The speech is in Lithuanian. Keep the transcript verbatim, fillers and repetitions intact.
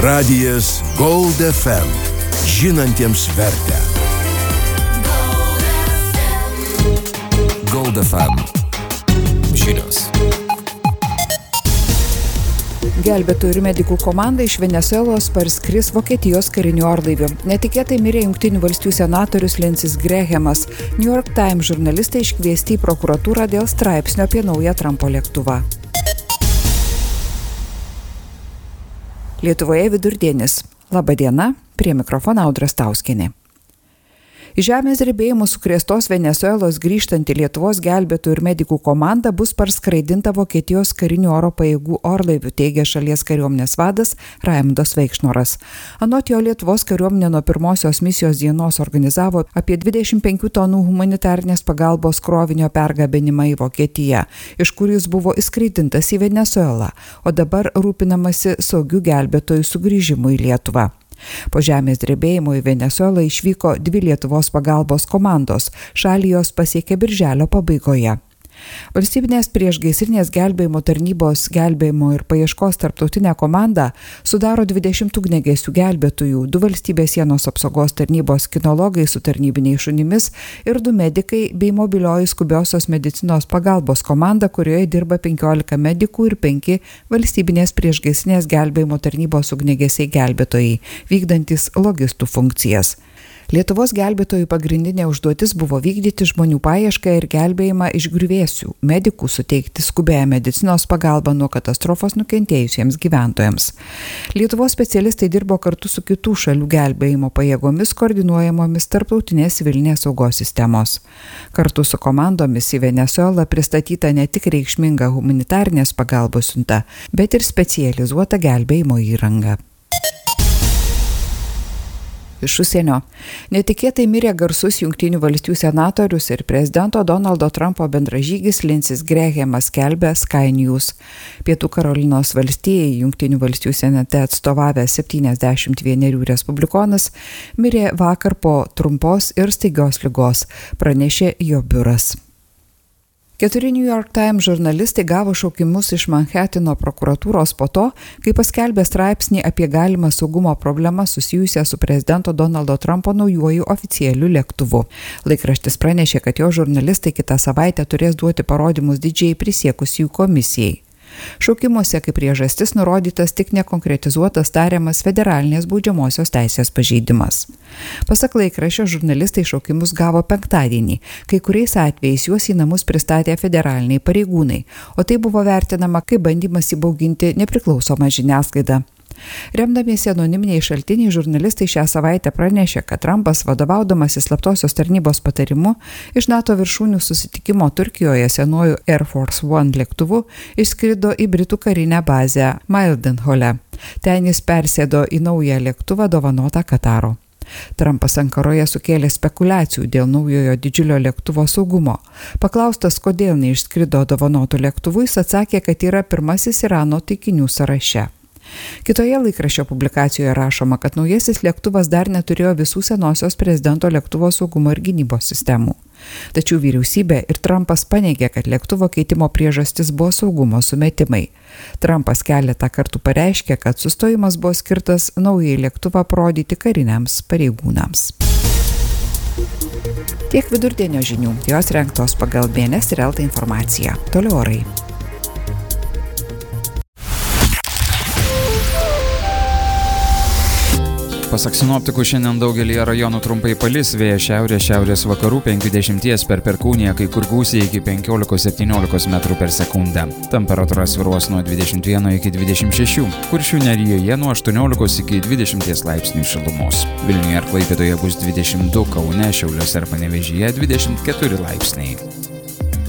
Radijas Gold F M. Žinantiems vertę. Gold F M. Žinios. Gelbėtojų ir medikų komanda iš Venesuelos parskris Vokietijos kariniu orlaiviu. Netikėtai mirė Jungtinių valstijų senatorius Lindsey Grahamas. New York Times žurnalistai iškviesti į prokuratūrą dėl straipsnio apie naują Trumpo lėktuvą. Lietuvoje vidurdienis. Labą dieną, prie mikrofono Audra Stauskienė. Iš žemės drebėjimų sukrėstos Venesuelos grįžtanti Lietuvos gelbėtojų ir medikų komanda bus parskraidinta Vokietijos karinių oro pajėgų orlaivių, teigia šalies kariuomenės vadas Raimundas Vaikšnoras. Anot jo, Lietuvos kariuomenė nuo pirmosios misijos dienos organizavo apie dvidešimt penkių tonų humanitarnės pagalbos krovinio pergabenimą į Vokietiją, iš kur jis buvo įskraidintas į Venesuelą, o dabar rūpinamasi saugių gelbėtojų sugrįžimu į Lietuvą. Po žemės drebėjimo į Venesuelą išvyko dvi Lietuvos pagalbos komandos. Šalį jos pasiekė birželio pabaigoje. Valstybinės priešgaisrinės gelbėjimo tarnybos gelbėjimo ir paieškos tarptautinę komandą sudaro dvidešimt ugniagesių gelbėtojų, du valstybės sienos apsaugos tarnybos kinologai su tarnybiniais šunimis ir du medikai bei mobilioji skubiosios medicinos pagalbos komanda, kurioje dirba penkiolika medikų ir penki valstybinės priešgaisrinės gelbėjimo tarnybos ugniagesiai gelbėtojai, vykdantis logistų funkcijas. Lietuvos gelbėtojų pagrindinė užduotis buvo vykdyti žmonių paiešką ir gelbėjimą iš griuvėsių, medikų suteikti skubiąją medicinos pagalbą nuo katastrofos nukentėjusiems gyventojams. Lietuvos specialistai dirbo kartu su kitų šalių gelbėjimo pajėgomis koordinuojamomis tarptautinės civilinės saugos sistemos. Kartu su komandomis į Venesuelą pristatyta ne tik reikšminga humanitarinės pagalbos siunta, bet ir specializuota gelbėjimo įranga. Iš užsienio. Netikėtai mirė garsus Jungtinių valstijų senatorius ir prezidento Donaldo Trumpo bendražygis Lindsey Grahamas, skelbia Sky News. Pietų Karolinos valstijai Jungtinių valstijų senate atstovavęs septyniasdešimt vienerių respublikonas mirė vakar po trumpos ir staigios ligos, pranešė jo biuras. Keturi New York Times žurnalistai gavo šaukimus iš Manhatino prokuratūros po to, kai paskelbė straipsnį apie galimą saugumo problemą susijusią su prezidento Donaldo Trumpo naujuoju oficialiu lėktuvu. Laikraštis pranešė, kad jo žurnalistai kitą savaitę turės duoti parodymus didžiai prisiekusiųjų komisijai. Šaukimuose kaip priežastis nurodytas tik nekonkretizuotas tariamas federalinės baudžiamosios teisės pažeidimas. Pasak laikraščio, žurnalistai šaukimus gavo penktadienį, kai kuriais atvejais juos į namus pristatė federaliniai pareigūnai, o tai buvo vertinama kaip bandymas įbauginti nepriklausomą žiniasklaidą. Remdamiesi anoniminiai šaltiniai, žurnalistai šią savaitę pranešė, kad Trumpas, vadovaudamasis slaptosios tarnybos patarimu, iš NATO viršūnių susitikimo Turkijoje senuoju Air Force One lėktuvu išskrido į Britų karinę bazę Mildenhole. Ten jis persėdo į naują lėktuvą dovanotą Kataro. Trumpas Ankaroje sukėlė spekulacijų dėl naujojo didžiulio lėktuvo saugumo. Paklaustas, kodėl neišskrido dovanotų lėktuvų, jis atsakė, kad yra pirmasis Irano taikinių sąraše. Kitoje laikraščio publikacijoje rašoma, kad naujasis lėktuvas dar neturėjo visų senosios prezidento lėktuvo saugumo ir gynybos sistemų. Tačiau vyriausybė ir Trumpas paneigė, kad lėktuvo keitimo priežastis buvo saugumo sumetimai. Trumpas keletą kartų pareiškė, kad sustojimas buvo skirtas naujai lėktuvą parodyti kariniams pareigūnams. Tiek vidurdienio žinių, jos rengtos pagal B N S ir L T informaciją. Toliau orai. Pasak sinoptikų, šiandien daugelį rajonų trumpai palis, vėjas šiaurės šiaurės vakarų penkiasdešimt per perkūniją, kai kur gūsiai iki penkiolikos septyniolikos metrų per sekundę. Temperatūra svyruos nuo dvidešimt vieno iki dvidešimt šešių, Kuršių nerijoje nuo aštuoniolikos iki dvidešimt laipsnių šilumos. Vilniuje ir Klaipėdoje bus dvidešimt du, Kaune, Šiauliuose ir Panevėžyje dvidešimt keturi laipsniai.